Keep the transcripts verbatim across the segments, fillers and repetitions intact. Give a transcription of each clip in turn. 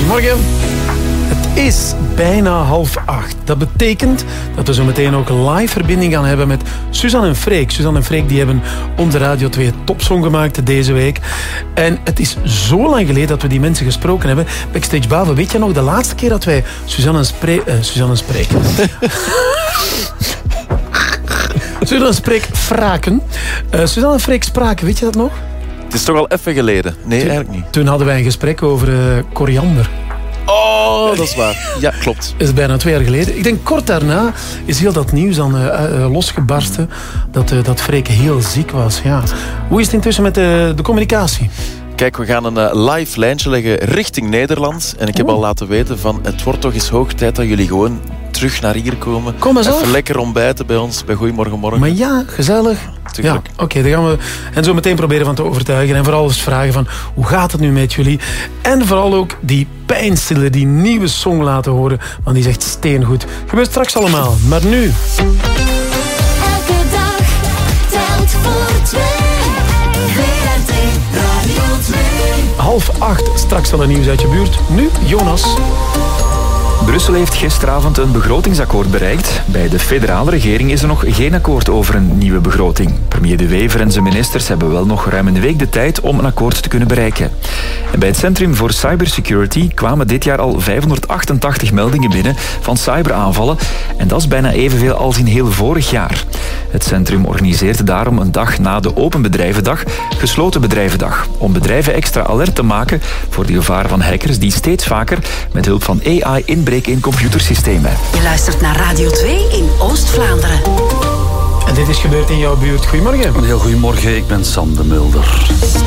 Goedemorgen. Het is bijna half acht. Dat betekent dat we zo meteen ook een live verbinding gaan hebben met Suzanne en Freek. Suzanne en Freek die hebben onze Radio twee topsong gemaakt deze week. En het is zo lang geleden dat we die mensen gesproken hebben. Backstage Bavo, weet je nog de laatste keer dat wij Suzanne en, Spre- uh, Suzanne en Spreek... Suzanne en Spreek vraken. Uh, Suzanne en Freek spraken, weet je dat nog? Het is toch al even geleden? Nee, toen, eigenlijk niet. Toen hadden wij een gesprek over uh, koriander. Oh, dat is waar. Ja, klopt. Dat is bijna twee jaar geleden. Ik denk kort daarna is heel dat nieuws dan uh, uh, losgebarsten. Dat, uh, dat Freek heel ziek was. Ja. Hoe is het intussen met de, de communicatie? Kijk, we gaan een uh, live lijntje leggen richting Nederland. En ik heb Oeh. al laten weten van het wordt toch eens hoog tijd dat jullie gewoon terug naar hier komen. Kom eens Even af. lekker ontbijten bij ons, bij Goeiemorgen Morgen. Maar ja, gezellig. Ja, oké, okay, dan gaan we en zo meteen proberen van te overtuigen. En vooral eens vragen van, hoe gaat het nu met jullie? En vooral ook die pijnstiller, die nieuwe song laten horen. Want die is echt steengoed. Gebeurt straks allemaal, maar nu... Elke dag telt voor twee. V R T Radio twee. Half acht, straks al een nieuws uit je buurt. Nu, Jonas. Brussel heeft gisteravond een begrotingsakkoord bereikt. Bij de federale regering is er nog geen akkoord over een nieuwe begroting. Premier De Wever en zijn ministers hebben wel nog ruim een week de tijd om een akkoord te kunnen bereiken. En bij het Centrum voor Cybersecurity kwamen dit jaar al vijfhonderdachtentachtig meldingen binnen van cyberaanvallen. En dat is bijna evenveel als in heel vorig jaar. Het centrum organiseert daarom een dag na de Open Bedrijvendag gesloten bedrijvendag. Om bedrijven extra alert te maken voor de gevaren van hackers die steeds vaker met hulp van A I inbreken in computersystemen. Je luistert naar Radio twee in Oost-Vlaanderen. En dit is gebeurd in jouw buurt. Goedemorgen. Een heel goedemorgen, ik ben Sam de Mulder.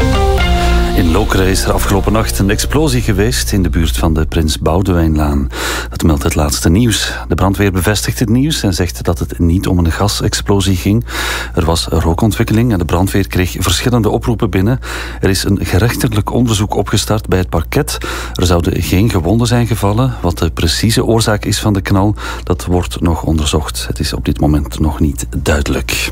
In Lokeren is er afgelopen nacht een explosie geweest in de buurt van de Prins Boudewijnlaan. Dat meldt het laatste nieuws. De brandweer bevestigt het nieuws en zegt dat het niet om een gasexplosie ging. Er was rookontwikkeling en de brandweer kreeg verschillende oproepen binnen. Er is een gerechtelijk onderzoek opgestart bij het parket. Er zouden geen gewonden zijn gevallen. Wat de precieze oorzaak is van de knal, dat wordt nog onderzocht. Het is op dit moment nog niet duidelijk.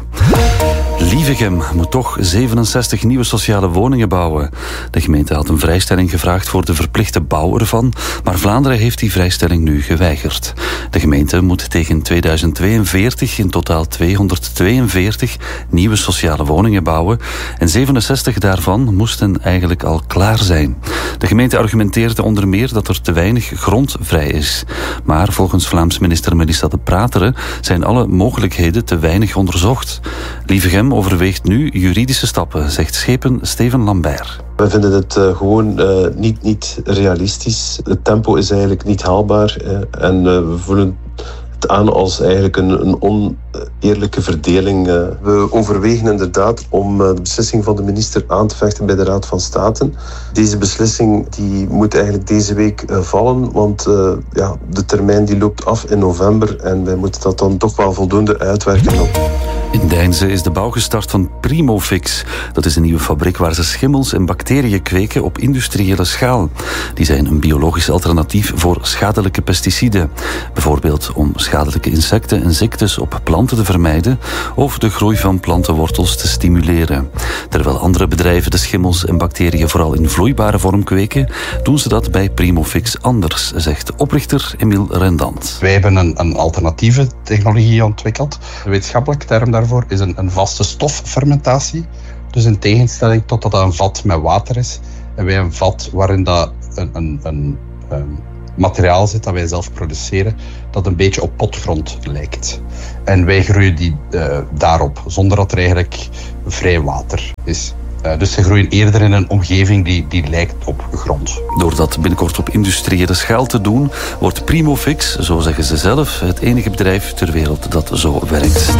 Lievegem moet toch zevenenzestig nieuwe sociale woningen bouwen. De gemeente had een vrijstelling gevraagd voor de verplichte bouw ervan, maar Vlaanderen heeft die vrijstelling nu geweigerd. De gemeente moet tegen tweeduizend tweeënveertig in totaal tweehonderdtweeënveertig nieuwe sociale woningen bouwen en zevenenzestig daarvan moesten eigenlijk al klaar zijn. De gemeente argumenteerde onder meer dat er te weinig grond vrij is. Maar volgens Vlaams minister Melissa de Prateren zijn alle mogelijkheden te weinig onderzocht. Lievegem overweegt nu juridische stappen, zegt schepen Steven Lambert. We vinden het uh, gewoon uh, niet, niet realistisch. Het tempo is eigenlijk niet haalbaar. Uh, en uh, we voelen het aan als eigenlijk een, een oneerlijke verdeling. Uh, we overwegen inderdaad om uh, de beslissing van de minister aan te vechten bij de Raad van State. Deze beslissing die moet eigenlijk deze week uh, vallen, want uh, ja, de termijn die loopt af in november en wij moeten dat dan toch wel voldoende uitwerken. In Deinze is de bouw gestart van Primofix. Dat is een nieuwe fabriek waar ze schimmels en bacteriën kweken op industriële schaal. Die zijn een biologisch alternatief voor schadelijke pesticiden. Bijvoorbeeld om schadelijke insecten en ziektes op planten te vermijden of de groei van plantenwortels te stimuleren. Terwijl andere bedrijven de schimmels en bacteriën vooral in vloeibare vorm kweken, doen ze dat bij Primofix anders, zegt oprichter Emiel Rendant. Wij hebben een, een alternatieve technologie ontwikkeld. De wetenschappelijke term daarvoor is een, een vaste stoffermentatie. Dus in tegenstelling tot dat dat een vat met water is, hebben wij een vat waarin dat een, een, een, een materiaal zit dat wij zelf produceren, dat een beetje op potgrond lijkt. En wij groeien die uh, daarop, zonder dat er eigenlijk vrij water is. Uh, dus ze groeien eerder in een omgeving die, die lijkt op grond. Door dat binnenkort op industriële schaal te doen, wordt Primofix, zo zeggen ze zelf, het enige bedrijf ter wereld dat zo werkt.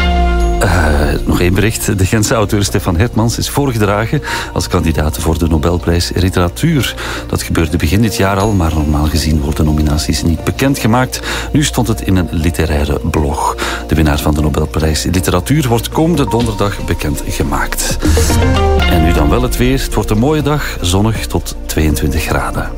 Uh, nog één bericht. De Gentse auteur Stefan Hertmans is voorgedragen als kandidaat voor de Nobelprijs Literatuur. Dat gebeurde begin dit jaar al, maar normaal gezien worden nominaties niet bekendgemaakt. Nu stond het in een literaire blog. De winnaar van de Nobelprijs Literatuur wordt komende donderdag bekendgemaakt. En nu dan wel het weer. Het wordt een mooie dag, zonnig tot tweeëntwintig graden.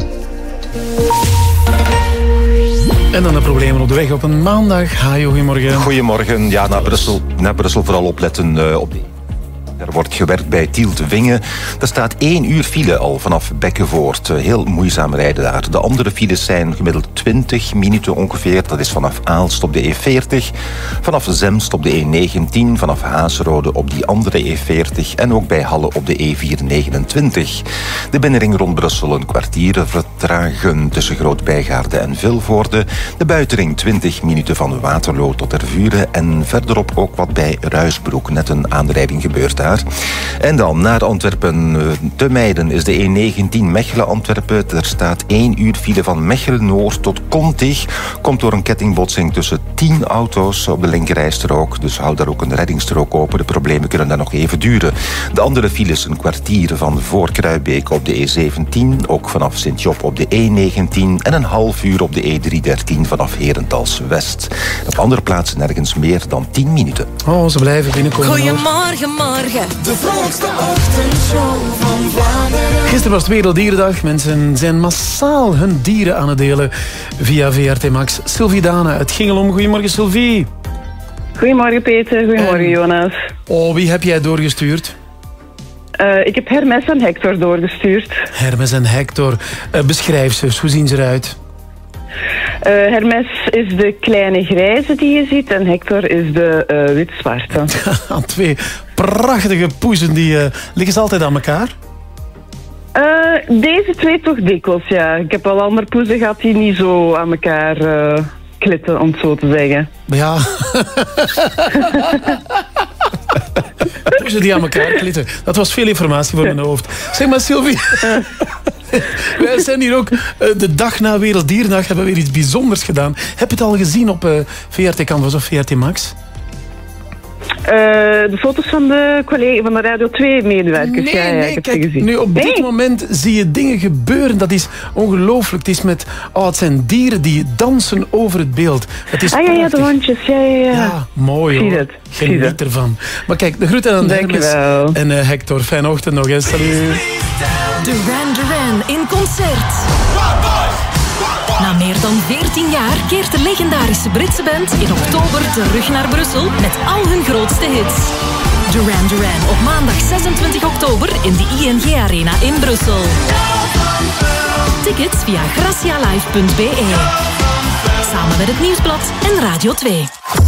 En dan de problemen op de weg op een maandag. Hajo, goedemorgen. Goedemorgen. Ja, naar Brussel, naar Brussel vooral opletten uh, op de Er wordt gewerkt bij Tielt-Wingen. Er staat één uur file al vanaf Bekkenvoort. Heel moeizaam rijden daar. De andere files zijn gemiddeld twintig minuten ongeveer. Dat is vanaf Aalst op de E veertig, vanaf Zemst op de E negentien, vanaf Haasrode op die andere E veertig en ook bij Halle op de E vierhonderdnegenentwintig. De binnenring rond Brussel een kwartier vertragen tussen Groot-Bijgaarde en Vilvoorde. De buitenring twintig minuten van Waterloo tot Tervuren en verderop ook wat bij Ruisbroek. Net een aanrijding gebeurt daar. En dan naar Antwerpen te Meiden is de E negentien Mechelen-Antwerpen. Er staat één uur file van Mechelen-Noord tot Kontig. Komt door een kettingbotsing tussen tien auto's op de linkerrijstrook. Dus hou daar ook een reddingsstrook open. De problemen kunnen daar nog even duren. De andere files een kwartier van voor Kruibeek op de E zeventien. Ook vanaf Sint-Job op de E negentien. En een half uur op de E driehonderddertien vanaf Herentals-West. Op andere plaatsen nergens meer dan tien minuten. Oh, ze blijven binnenkomen. Goedemorgen, morgen. De vrolijkste ochtendshow van Vlaanderen. Gisteren was het Werelddierendag. Mensen zijn massaal hun dieren aan het delen via V R T Max. Sylvie Dane uit Gingelom. Goedemorgen, Sylvie. Goedemorgen, Peter. Goedemorgen, en... Jonas. Oh, wie heb jij doorgestuurd? Uh, ik heb Hermes en Hector doorgestuurd. Hermes en Hector. Uh, beschrijf ze. Hoe zien ze eruit? Uh, Hermes is de kleine grijze die je ziet en Hector is de uh, wit-zwarte. Twee prachtige poezen. Die, uh, liggen ze altijd aan elkaar? Uh, deze twee toch dikwijls, ja. Ik heb al andere poezen gehad die niet zo aan elkaar uh, klitten, om het zo te zeggen. Ja. Poezen die aan elkaar klitten. Dat was veel informatie voor mijn hoofd. Zeg maar, Sylvie. Wij zijn hier ook uh, de dag na Werelddierendag. Hebben we weer iets bijzonders gedaan. Heb je het al gezien op uh, V R T Canvas of V R T Max? Uh, de foto's van de collega van de Radio twee medewerkers. Nee, ja, ja, nee, ik heb kijk, ze gezien. nu op nee. dit moment zie je dingen gebeuren. Dat is ongelooflijk. Het is met, oh, het zijn dieren die dansen over het beeld. Het is ah ja, ja, de hondjes. Ja, ja, ja. Ja, mooi hoor. Zie het. Geniet ervan. Maar kijk, de groeten aan Hermes en uh, Hector. Fijne ochtend nog eens. Salut. Duran Duran in concert. Na meer dan veertien jaar keert de legendarische Britse band in oktober terug naar Brussel met al hun grootste hits. Duran Duran op maandag zesentwintig oktober in de I N G Arena in Brussel. Tickets via gracialive punt b e. Samen met het Nieuwsblad en Radio twee.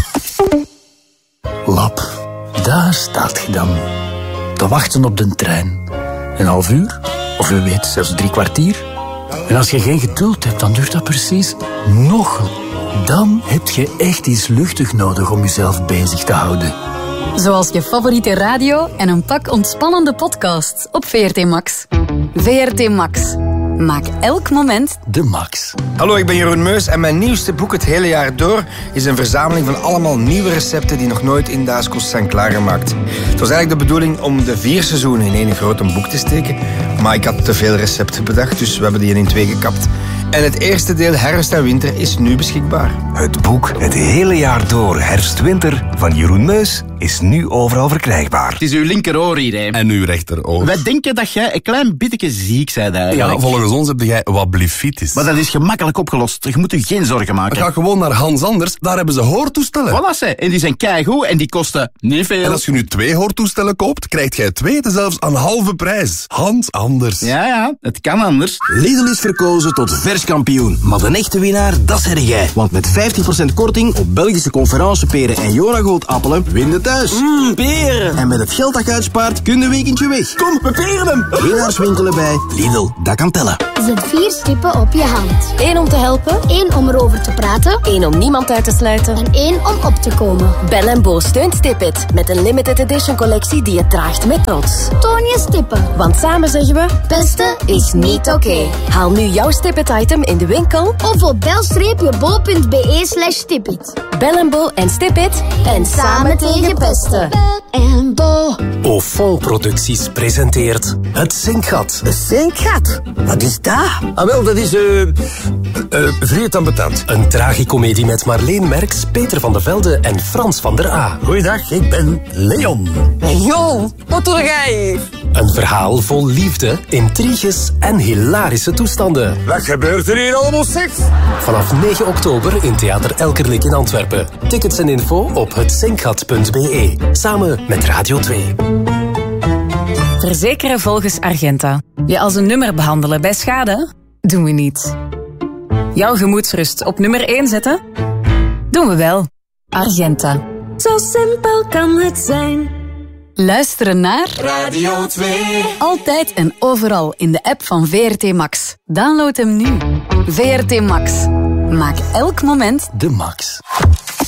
Lap, daar staat je dan. Te wachten op de trein. Een half uur, of u weet zelfs drie kwartier. En als je geen geduld hebt, dan duurt dat precies nog. Dan heb je echt iets luchtig nodig om jezelf bezig te houden. Zoals je favoriete radio en een pak ontspannende podcasts op V R T Max. V R T Max. Maak elk moment de max. Hallo, ik ben Jeroen Meus en mijn nieuwste boek Het Hele Jaar Door is een verzameling van allemaal nieuwe recepten die nog nooit in Daaskost zijn klaargemaakt. Het was eigenlijk de bedoeling om de vier seizoenen in één groot boek te steken, maar ik had te veel recepten bedacht, dus we hebben die in twee gekapt. En het eerste deel Herfst en Winter is nu beschikbaar. Het boek Het Hele Jaar Door Herfst-Winter van Jeroen Meus is nu overal verkrijgbaar. Het is uw linkeroor hier, hè. En uw rechteroor. Wij denken dat jij een klein beetje ziek bent eigenlijk. Ja, volgens ons heb jij wat blefitis. Maar dat is gemakkelijk opgelost. Je moet je geen zorgen maken. Ga gewoon naar Hans Anders, daar hebben ze hoortoestellen. Voilà, ze. En die zijn keigoed en die kosten niet veel. En als je nu twee hoortoestellen koopt, krijgt jij twee zelfs aan halve prijs. Hans Anders. Ja, ja, het kan anders. Lidl is verkozen tot verskampioen. Maar de echte winnaar, dat zeg jij. Want met vijftig procent korting op Belgische conferenceperen en Jonagold appelen, win je thuis. Mmm, peren. En met het geld dat je uitspaart, kun je een weekendje weg. Kom, we peren hem. Winnaars winkelen bij Lidl, dat kan tellen. Zet vier stippen op je hand. Eén om te helpen. Eén om erover te praten. Één om niemand uit te sluiten. En één om op te komen. Bell en Bo steunt Stipit met een limited edition collectie die je draagt met trots. Toon je stippen. Want samen zeggen we, beste is niet oké. Okay. Haal nu jouw Stipit item in de winkel of op bel-bo punt b e slash Stipit. Bell en Bo en Stipit en samen tegen pesten. Bell en Bo. Ofol Producties presenteert Het Zinkgat. Het Zinkgat? Wat is dat? Ah wel, dat is eh... Uh, uh, Vreed ambetant. Een tragicomedie met Marleen Merks, Peter van de Velde en Frans van der A. Goeiedag, ik ben Leon. Leon, wat doe jij hier? Een verhaal vol liefde, intriges en hilarische toestanden. Wat gebeurt er hier allemaal, seks? Vanaf negen oktober in Theater Elkerlijk in Antwerpen. Tickets en info op het zinkgat punt b e. Samen met Radio twee. Verzekeren volgens Argenta. Je als een nummer behandelen bij schade? Doen we niet. Jouw gemoedsrust op nummer één zetten? Doen we wel. Argenta. Zo simpel kan het zijn. Luisteren naar Radio twee. Altijd en overal in de app van V R T Max. Download hem nu. V R T Max. Maak elk moment De Max.